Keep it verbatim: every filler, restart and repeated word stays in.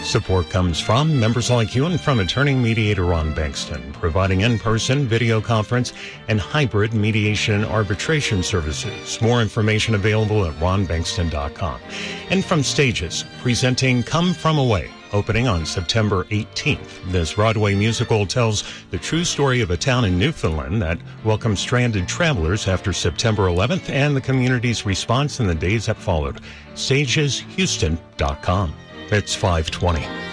Support comes from members like you and from attorney mediator Ron Bankston, providing in-person, video conference, and hybrid mediation and arbitration services. More information available at ron bankston dot com. And from Stages, presenting Come From Away, opening on September eighteenth. This Broadway musical tells the true story of a town in Newfoundland that welcomed stranded travelers after September eleventh and the community's response in the days that followed. stages houston dot com. It's five twenty.